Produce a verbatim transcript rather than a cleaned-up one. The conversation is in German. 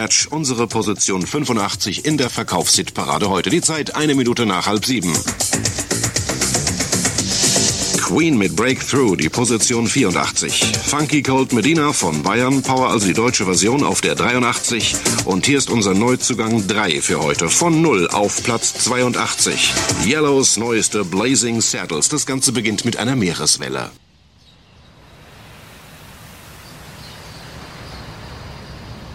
Catch, unsere Position fünfundachtzig in der Verkaufshitparade heute. Die Zeit eine Minute nach halb sieben. Queen mit Breakthrough, die Position vierundachtzig. Funky Cold Medina von Bayern Power, also die deutsche Version, auf der dreiundachtzig. Und hier ist unser Neuzugang drei für heute. Von null auf Platz zweiundachtzig. Yellows neueste Blazing Saddles. Das Ganze beginnt mit einer Meereswelle.